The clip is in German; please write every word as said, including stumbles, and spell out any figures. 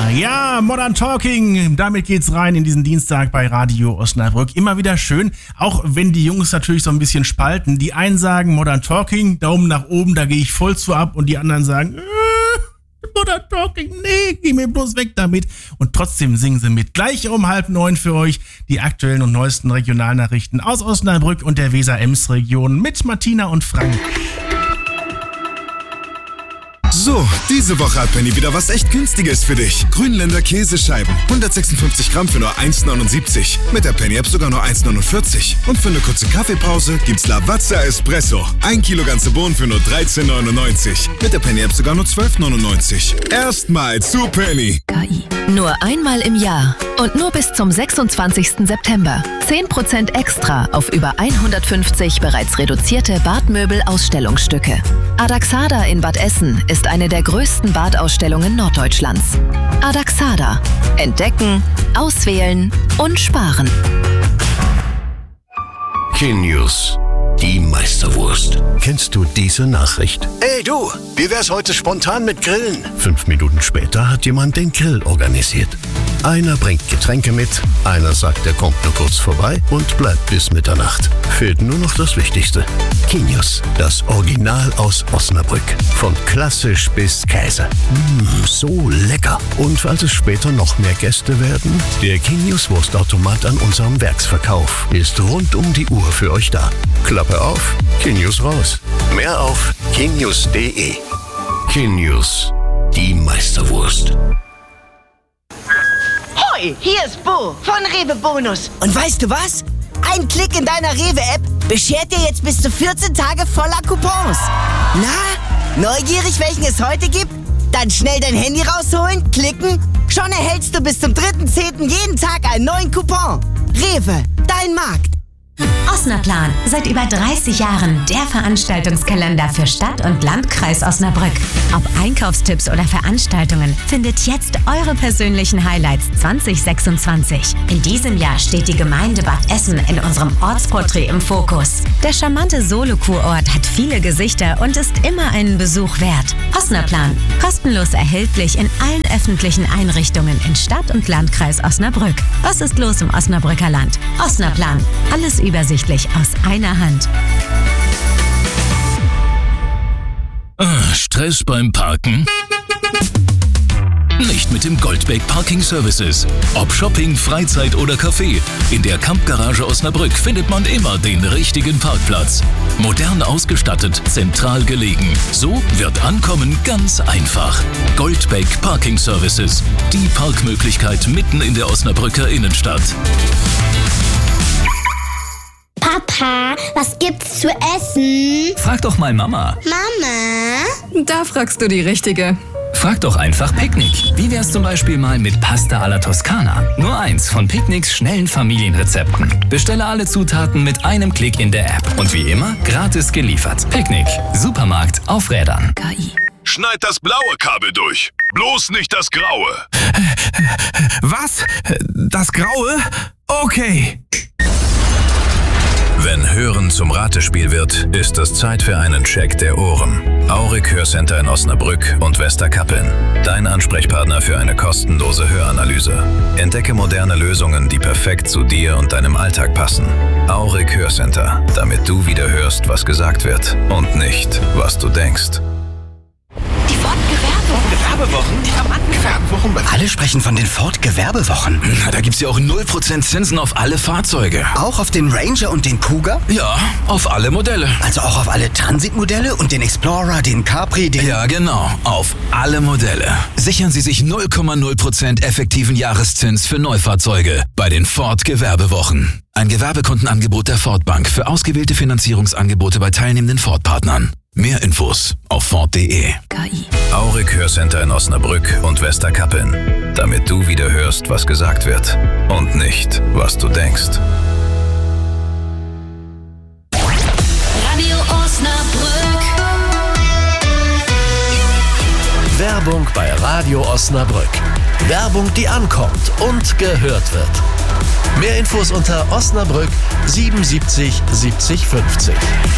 Ja, Modern Talking, damit geht's rein in diesen Dienstag bei Radio Osnabrück. Immer wieder schön, auch wenn die Jungs natürlich so ein bisschen spalten. Die einen sagen Modern Talking, Daumen nach oben, da gehe ich voll zu ab. Und die anderen sagen, äh, Modern Talking, nee, geh mir bloß weg damit. Und trotzdem singen sie mit. Gleich um halb neun für euch die aktuellen und neuesten Regionalnachrichten aus Osnabrück und der Weser-Ems-Region mit Martina und Frank. So, diese Woche hat Penny wieder was echt Günstiges für dich. Grünländer Käsescheiben. hundertsechsundfünfzig Gramm für nur eins neunundsiebzig. Mit der Penny-App sogar nur eins neunundvierzig. Und für eine kurze Kaffeepause gibt's Lavazza Espresso. Ein Kilo ganze Bohnen für nur dreizehn neunundneunzig. Mit der Penny-App sogar nur zwölf neunundneunzig. Erstmal zu Penny. K I. Nur einmal im Jahr und nur bis zum sechsundzwanzigsten September. zehn Prozent extra auf über hundertfünfzig bereits reduzierte Badmöbel-Ausstellungsstücke. Adaxada in Bad Essen ist eine der größten Badausstellungen Norddeutschlands. Adaxada. Entdecken, auswählen und sparen. K-News. Die Meisterwurst. Kennst du diese Nachricht? Hey du, wie wär's heute spontan mit Grillen? Fünf Minuten später hat jemand den Grill organisiert. Einer bringt Getränke mit, einer sagt, er kommt nur kurz vorbei und bleibt bis Mitternacht. Fehlt nur noch das Wichtigste. K-News, das Original aus Osnabrück. Von klassisch bis Käse. Mmh, so lecker. Und falls es später noch mehr Gäste werden, der K-News Wurstautomat an unserem Werksverkauf ist rund um die Uhr für euch da. Klappe auf, K-News raus. Mehr auf knews punkt de. K-News, die Meisterwurst. Hoi, hier ist Bo von Rewe Bonus. Und weißt du was? Ein Klick in deiner Rewe-App beschert dir jetzt bis zu vierzehn Tage voller Coupons. Na, neugierig, welchen es heute gibt? Dann schnell dein Handy rausholen, klicken. Schon erhältst du bis zum dritten zehnten jeden Tag einen neuen Coupon. Rewe, dein Markt. Osnaplan, seit über dreißig Jahren der Veranstaltungskalender für Stadt- und Landkreis Osnabrück. Ob Einkaufstipps oder Veranstaltungen, findet jetzt eure persönlichen Highlights zwanzig sechsundzwanzig. In diesem Jahr steht die Gemeinde Bad Essen in unserem Ortsporträt im Fokus. Der charmante Solo-Kurort hat viele Gesichter und ist immer einen Besuch wert. Osnaplan, kostenlos erhältlich in allen öffentlichen Einrichtungen in Stadt- und Landkreis Osnabrück. Was ist los im Osnabrücker Land? Osnaplan, alles übersichtlich aus einer Hand. Ah, Stress beim Parken? Nicht mit dem Goldbeck Parking Services. Ob Shopping, Freizeit oder Café, in der Campgarage Osnabrück findet man immer den richtigen Parkplatz. Modern ausgestattet, zentral gelegen. So wird Ankommen ganz einfach. Goldbeck Parking Services. Die Parkmöglichkeit mitten in der Osnabrücker Innenstadt. Papa, was gibt's zu essen? Frag doch mal Mama. Mama? Da fragst du die Richtige. Frag doch einfach Picknick. Wie wär's zum Beispiel mal mit Pasta alla Toskana? Nur eins von Picknicks schnellen Familienrezepten. Bestelle alle Zutaten mit einem Klick in der App. Und wie immer, gratis geliefert. Picknick. Supermarkt auf Rädern. K I. Schneid das blaue Kabel durch. Bloß nicht das graue. Was? Das graue? Okay. Wenn Hören zum Ratespiel wird, ist es Zeit für einen Check der Ohren. Auric Hörcenter in Osnabrück und Westerkappeln. Dein Ansprechpartner für eine kostenlose Höranalyse. Entdecke moderne Lösungen, die perfekt zu dir und deinem Alltag passen. Auric Hörcenter, damit du wieder hörst, was gesagt wird und nicht, was du denkst. Die Ford-Gewerbewochen. Die Rabattgewerbewochen. Alle sprechen von den Ford-Gewerbewochen. Na, da gibt's ja auch null Prozent Zinsen auf alle Fahrzeuge. Auch auf den Ranger und den Kuga? Ja, auf alle Modelle. Also auch auf alle Transitmodelle und den Explorer, den Capri, den... Ja, genau. Auf alle Modelle. Sichern Sie sich null Komma null Prozent effektiven Jahreszins für Neufahrzeuge bei den Ford-Gewerbewochen. Ein Gewerbekundenangebot der Ford Bank für ausgewählte Finanzierungsangebote bei teilnehmenden Ford-Partnern. Mehr Infos auf ford punkt de. K I. Auric Hörcenter in Osnabrück und Westerkappeln. Damit du wieder hörst, was gesagt wird und nicht, was du denkst. Radio Osnabrück. Werbung bei Radio Osnabrück. Werbung, die ankommt und gehört wird. Mehr Infos unter Osnabrück siebenundsiebzig siebzig fünfzig.